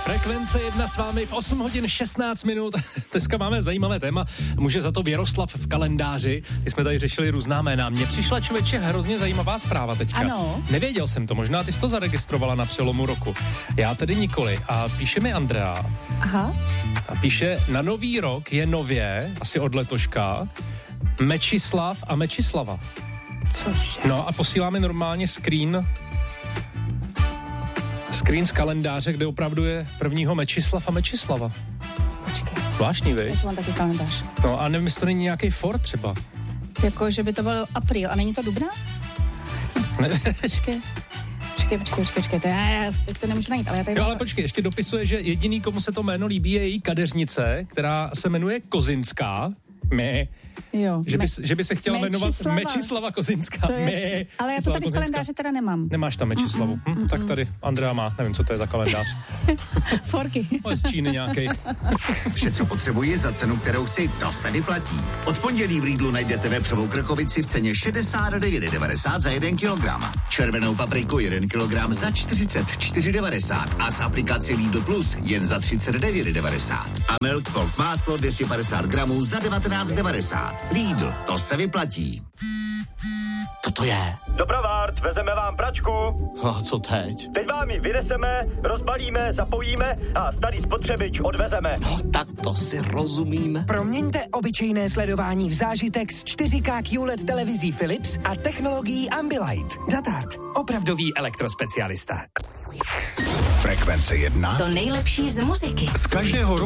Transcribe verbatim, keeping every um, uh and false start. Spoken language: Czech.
Frekvence jedna s vámi v osm hodin šestnáct minut. Dneska máme zajímavé téma. Může za to Věroslav v kalendáři. My jsme tady řešili různá jména. Mně přišla, člověče, hrozně zajímavá zpráva teďka. Ano. Nevěděl jsem to, možná ty jsi to zaregistrovala na přelomu roku. Já tedy nikoli. A píše mi Andrea. Aha. A píše, na nový rok je nově, asi od letoška, Mečislav a Mečislava. Cože? No a posíláme normálně screen Screen z kalendáře, kde opravdu je prvního Mečislav a Mečislava. Počkej. Zvláštní, viď? Já tu mám taky kalendář. No a nevím, jestli to není nějaký Ford třeba. Jako, že by to byl apríl. A není to dubna? Ne. Počkej. Počkej, počkej, počkej, počkej. To, já, já, to nemůžu najít, ale já tady... Jo, ale počkej, ještě dopisuje, že jediný, komu se to jméno líbí, je její kadeřnice, která se jmenuje Kozinská. My. Jo. Že by, Me- že by se chtěla jmenovat Mečislava. Mečislava Kozinská. To je, My. ale já to tady v kalendáři teda nemám. Nemáš tam Mečislavu. Hm, mm, tak tady Andrea má, nevím, co to je za kalendář. Forky. Ale z Číny nějakej. Vše, co potřebuji za cenu, kterou chci, to se vyplatí. Od pondělí v Lidlu najdete vepřovou krkovici v ceně šedesát devět devadesát za jeden kilogram. Červenou papriku jeden kilogram za čtyřicet čtyři devadesát a z aplikaci Lidl Plus jen za třicet devět devadesát. A Milk Folk máslo dvě stě padesát gramů za devatenáct devadesát. Lidl, to se vyplatí. To je. Dobrovart, vezeme vám pračku. A co teď? Teď vám ji vyneseme, rozbalíme, zapojíme a starý spotřebič odvezeme. No tak to si rozumíme. Proměňte obyčejné sledování v zážitek s čtyři ká Q L E D televizí Philips a technologií Ambilight. Datart, opravdový elektrospecialista. Frekvence jedna. To nejlepší z muziky. Z každého